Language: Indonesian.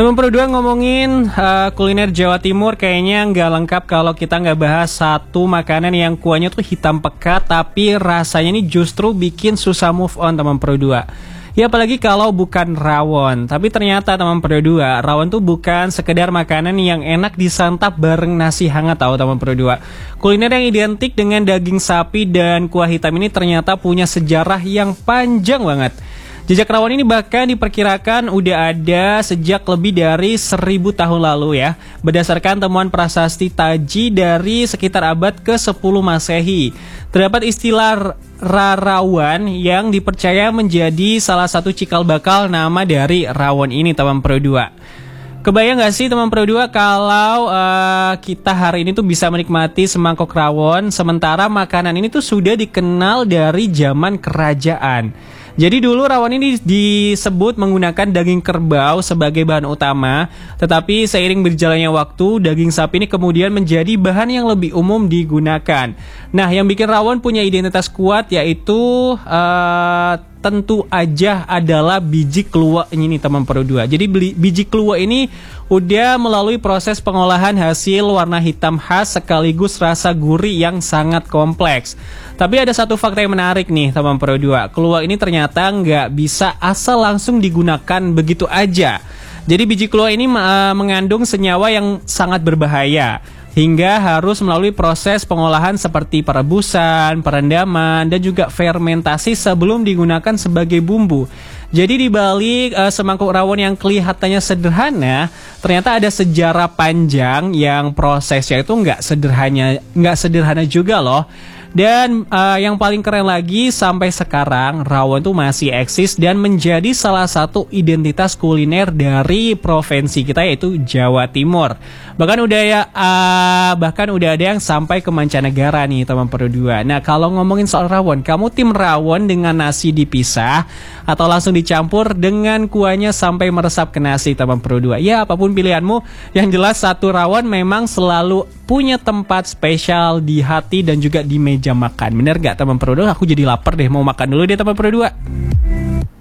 Teman berdua ngomongin kuliner Jawa Timur kayaknya nggak lengkap kalau kita nggak bahas satu makanan yang kuahnya tuh hitam pekat tapi rasanya ini justru bikin susah move on teman berdua. Ya apalagi kalau bukan rawon. Tapi ternyata teman berdua, rawon tuh bukan sekedar makanan yang enak disantap bareng nasi hangat tahu teman berdua. Kuliner yang identik dengan daging sapi dan kuah hitam ini ternyata punya sejarah yang panjang banget. Jejak rawon ini bahkan diperkirakan udah ada sejak lebih dari 1000 tahun lalu ya. Berdasarkan temuan prasasti Taji dari sekitar abad ke-10 Masehi. Terdapat istilah rarawan yang dipercaya menjadi salah satu cikal bakal nama dari rawon ini teman berdua. Kebayang gak sih teman berdua kalau kita hari ini tuh bisa menikmati semangkok rawon sementara makanan ini tuh sudah dikenal dari zaman kerajaan. Jadi dulu rawon ini disebut menggunakan daging kerbau sebagai bahan utama, tetapi seiring berjalannya waktu, daging sapi ini kemudian menjadi bahan yang lebih umum digunakan. Nah, yang bikin rawon punya identitas kuat yaitu tentu aja adalah biji kluwek ini teman berdua. Jadi biji kluwek ini udah melalui proses pengolahan hasil warna hitam khas sekaligus rasa gurih yang sangat kompleks. Tapi ada satu fakta yang menarik nih teman berdua. Kluwek ini ternyata nggak bisa asal langsung digunakan begitu aja. Jadi biji kluwek ini mengandung senyawa yang sangat berbahaya hingga harus melalui proses pengolahan seperti perebusan, perendaman, dan juga fermentasi sebelum digunakan sebagai bumbu. Jadi di balik semangkuk rawon yang kelihatannya sederhana, ternyata ada sejarah panjang yang prosesnya itu nggak sederhana juga loh. Dan yang paling keren lagi sampai sekarang rawon tuh masih eksis dan menjadi salah satu identitas kuliner dari provinsi kita yaitu Jawa Timur. Bahkan udah ada yang sampai ke mancanegara nih teman berdua. Nah kalau ngomongin soal rawon, kamu tim rawon dengan nasi dipisah atau langsung dicampur dengan kuahnya sampai meresap ke nasi teman berdua? Ya apapun pilihanmu, yang jelas satu rawon memang selalu punya tempat spesial di hati dan juga di meja makan. Bener gak teman berdua? Aku jadi lapar deh, mau makan dulu deh teman berdua.